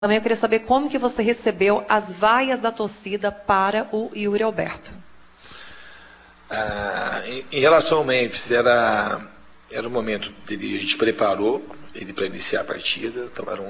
Também eu queria saber como que você recebeu as vaias da torcida para o Yuri Alberto. Em relação ao Memphis, era o momento dele, a gente preparou ele para iniciar a partida, então era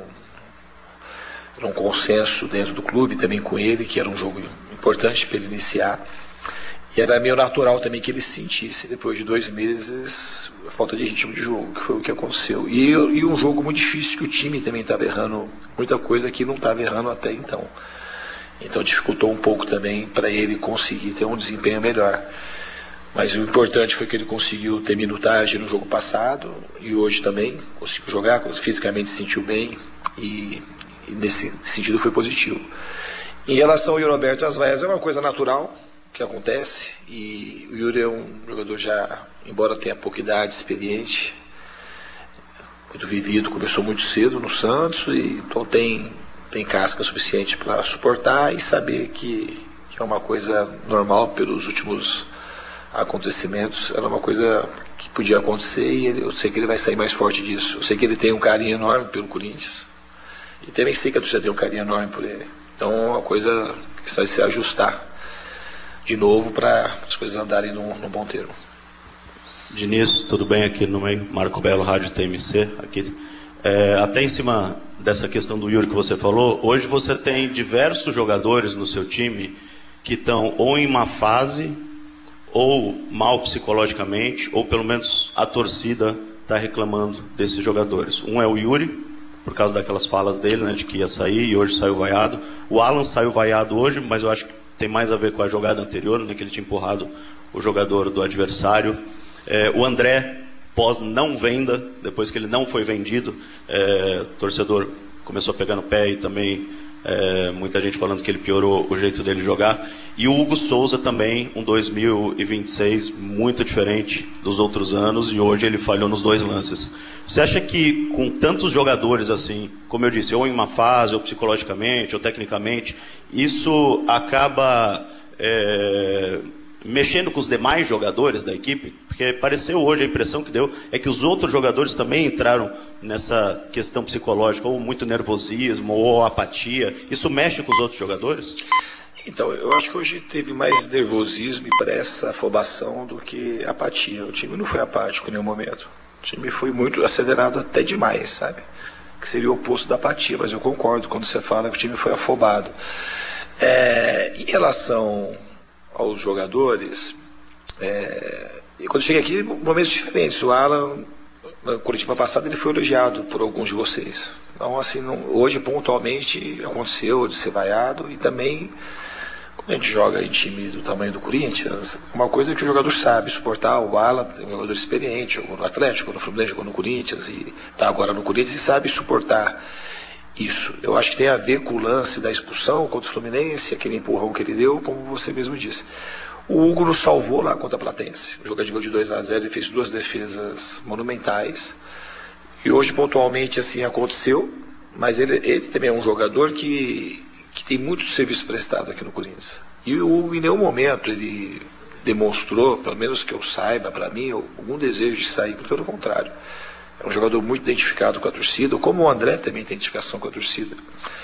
um consenso dentro do clube, também com ele, que era um jogo importante para ele iniciar. E era meio natural também que ele sentisse, depois de 2 meses, a falta de ritmo de jogo, que foi o que aconteceu. E um jogo muito difícil, que o time também estava errando muita coisa que não estava errando até então. Então dificultou um pouco também para ele conseguir ter um desempenho melhor. Mas o importante foi que ele conseguiu ter minutagem no jogo passado, e hoje também conseguiu jogar, fisicamente se sentiu bem, e nesse sentido foi positivo. Em relação ao Yuri Alberto e as vaias, é uma coisa natural que acontece, e o Yuri é um jogador já, embora tenha pouca idade, experiente, muito vivido, começou muito cedo no Santos, e então tem casca suficiente para suportar e saber que é uma coisa normal pelos últimos acontecimentos, era uma coisa que podia acontecer, e eu sei que ele vai sair mais forte disso. Eu sei que ele tem um carinho enorme pelo Corinthians, e também sei que a torcida tem um carinho enorme por ele. Então é uma coisa que vai se ajustar de novo para as coisas andarem num bom termo. Diniz, tudo bem? Aqui no meio, Marco Belo, Rádio TMC. Aqui. Até em cima dessa questão do Yuri que você falou, hoje você tem diversos jogadores no seu time que estão ou em uma fase, ou mal psicologicamente, ou pelo menos a torcida está reclamando desses jogadores. Um é o Yuri, por causa daquelas falas dele, né, de que ia sair, e hoje saiu vaiado. O Alan saiu vaiado hoje, mas eu acho que tem mais a ver com a jogada anterior, né, que ele tinha empurrado o jogador do adversário. O André, pós não venda, depois que ele não foi vendido, o torcedor começou a pegar no pé, e também muita gente falando que ele piorou o jeito dele jogar. E o Hugo Souza também, um 2026 muito diferente dos outros anos, e hoje ele falhou nos 2 lances. Você acha que com tantos jogadores assim, como eu disse, ou em uma fase, ou psicologicamente, ou tecnicamente, isso acaba mexendo com os demais jogadores da equipe? Porque pareceu hoje, a impressão que deu é que os outros jogadores também entraram nessa questão psicológica, ou muito nervosismo, ou apatia. Isso mexe com os outros jogadores? Então, eu acho que hoje teve mais nervosismo e pressa, afobação, do que apatia. O time não foi apático em nenhum momento. O time foi muito acelerado até demais, sabe? Que seria o oposto da apatia, mas eu concordo quando você fala que o time foi afobado. Em relação aos jogadores, e quando eu cheguei aqui, momentos diferentes. O Alan, na coletiva passada, ele foi elogiado por alguns de vocês. Então, assim, hoje, pontualmente, aconteceu de ser vaiado, e também, quando a gente joga em time do tamanho do Corinthians, uma coisa que o jogador sabe suportar. O Alan é um jogador experiente, jogou no Atlético, jogou no Fluminense, jogou no Corinthians, e está agora no Corinthians, e sabe suportar isso. Eu acho que tem a ver com o lance da expulsão contra o Fluminense, aquele empurrão que ele deu, como você mesmo disse. O Hugo nos salvou lá contra a Platense. O jogo de gol de 2-0, ele fez 2 defesas monumentais. E hoje, pontualmente, assim aconteceu. Mas ele também é um jogador que tem muito serviço prestado aqui no Corinthians. E o Hugo, em nenhum momento, ele demonstrou, pelo menos que eu saiba, para mim, algum desejo de sair. Pelo contrário. É um jogador muito identificado com a torcida, como o André também tem identificação com a torcida.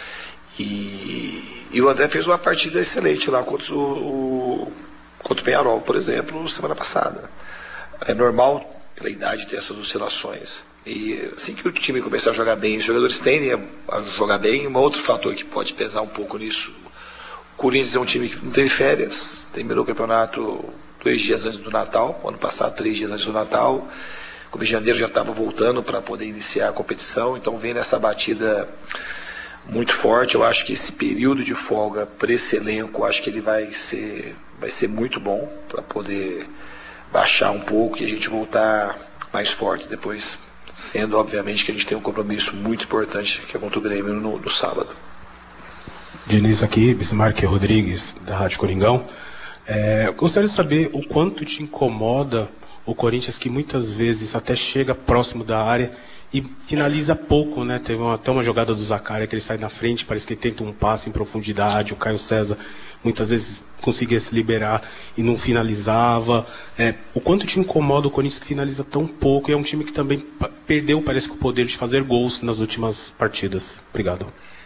E o André fez uma partida excelente lá contra o Peñarol, por exemplo, semana passada. É normal, pela idade, ter essas oscilações. E assim que o time começar a jogar bem, os jogadores tendem a jogar bem. Um outro fator que pode pesar um pouco nisso: o Corinthians é um time que não teve férias, terminou o campeonato 2 dias antes do Natal, ano passado 3 dias antes do Natal. Como em janeiro já estava voltando para poder iniciar a competição, então vem nessa batida muito forte. Eu acho que esse período de folga para esse elenco, acho que ele vai ser muito bom para poder baixar um pouco e a gente voltar mais forte depois, sendo obviamente que a gente tem um compromisso muito importante, que é contra o Grêmio no sábado. Diniz aqui, Bismarck Rodrigues, da Rádio Coringão. Gostaria de saber o quanto te incomoda o Corinthians, que muitas vezes até chega próximo da área e finaliza pouco, né? Teve até uma jogada do Zaccaria que ele sai na frente, parece que ele tenta um passe em profundidade. O Caio César muitas vezes conseguia se liberar e não finalizava. O quanto te incomoda o Corinthians, que finaliza tão pouco, e é um time que também perdeu, parece que, o poder de fazer gols nas últimas partidas? Obrigado.